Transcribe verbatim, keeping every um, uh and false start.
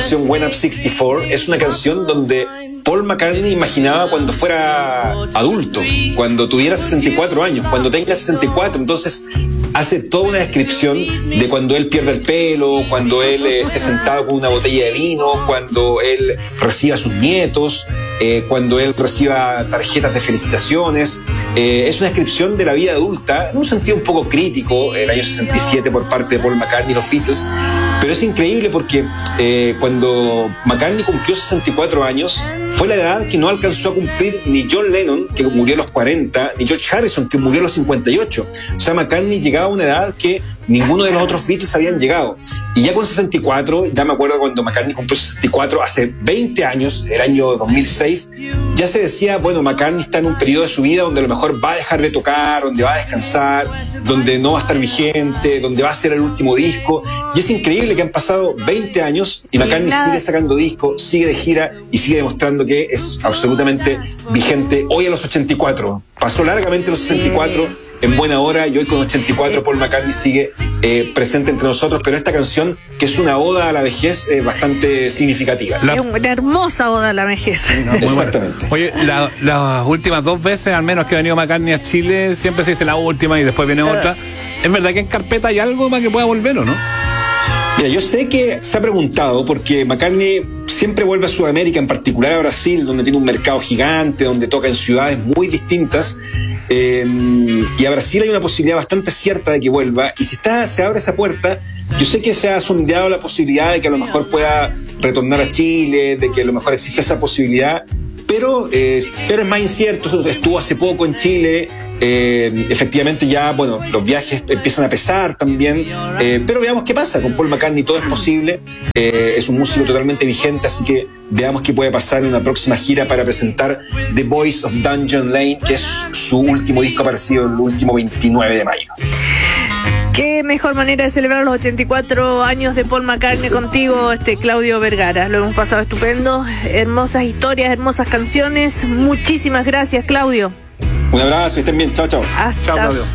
canción When I'm sesenta y cuatro es una canción donde Paul McCartney imaginaba cuando fuera adulto, cuando tuviera sesenta y cuatro años, cuando tenga sesenta y cuatro. Entonces hace toda una descripción de cuando él pierde el pelo, cuando él eh, esté sentado con una botella de vino, cuando él reciba a sus nietos, eh, cuando él reciba tarjetas de felicitaciones. Eh, es una descripción de la vida adulta, en un sentido un poco crítico, el año sesenta y siete por parte de Paul McCartney y los Beatles. Pero es increíble porque eh, cuando McCartney cumplió sesenta y cuatro años, fue la edad que no alcanzó a cumplir ni John Lennon, que murió a los cuarenta, ni George Harrison, que murió a los cincuenta y ocho. O sea, McCartney llegaba a una edad que ninguno de los otros Beatles habían llegado. Y ya con sesenta y cuatro, ya me acuerdo cuando McCartney cumplió sesenta y cuatro, hace veinte años, el año dos mil seis, ya se decía, bueno, McCartney está en un periodo de su vida donde a lo mejor va a dejar de tocar, donde va a descansar, donde no va a estar vigente, donde va a ser el último disco. Y es increíble que han pasado veinte años y McCartney sigue sacando discos, sigue de gira y sigue demostrando que es absolutamente vigente hoy a los ochenta y cuatro. Pasó largamente los sesenta y cuatro en buena hora y hoy con ochenta y cuatro Paul McCartney sigue eh, presente entre nosotros, pero esta canción, que es una oda a la vejez, es bastante significativa. La... Es una hermosa oda a la vejez. Sí, no, exactamente. Bueno. Oye, la, las últimas dos veces, al menos que ha venido McCartney a Chile, siempre se dice la última y después viene otra. ¿Es verdad que en carpeta hay algo para que pueda volver o no? Mira, yo sé que se ha preguntado porque McCartney siempre vuelve a Sudamérica, en particular a Brasil, donde tiene un mercado gigante, donde toca en ciudades muy distintas. Eh, y a Brasil hay una posibilidad bastante cierta de que vuelva. Y si está, se abre esa puerta, yo sé que se ha sondeado la posibilidad de que a lo mejor pueda retornar a Chile, de que a lo mejor exista esa posibilidad, pero, eh, pero es más incierto. Estuvo hace poco en Chile. Eh, efectivamente ya, bueno, los viajes empiezan a pesar también, eh, pero veamos qué pasa con Paul McCartney. Todo es posible, eh, es un músico totalmente vigente, así que veamos qué puede pasar en una próxima gira para presentar The Voice of Dungeon Lane, que es su último disco, aparecido el último veintinueve de mayo. Qué mejor manera de celebrar los ochenta y cuatro años de Paul McCartney contigo, este Claudio Vergara. Lo hemos pasado estupendo, hermosas historias, hermosas canciones. Muchísimas gracias, Claudio. Un abrazo y estén bien. Chao, chao. Hasta Chao, Claudio.